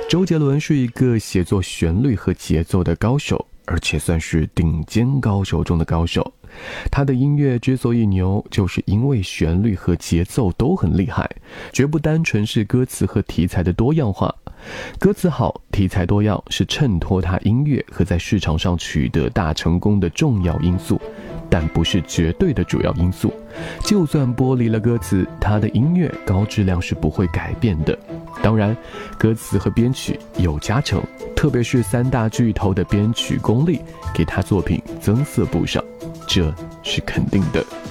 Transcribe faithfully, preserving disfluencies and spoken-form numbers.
周杰伦是一个写作旋律和节奏的高手，而且算是顶尖高手中的高手。他的音乐之所以牛，就是因为旋律和节奏都很厉害，绝不单纯是歌词和题材的多样化。歌词好，题材多样，是衬托他音乐和在市场上取得大成功的重要因素，但不是绝对的主要因素。就算剥离了歌词，他的音乐高质量是不会改变的。当然，歌词和编曲有加成，特别是三大巨头的编曲功力，给他作品增色不少，这是肯定的。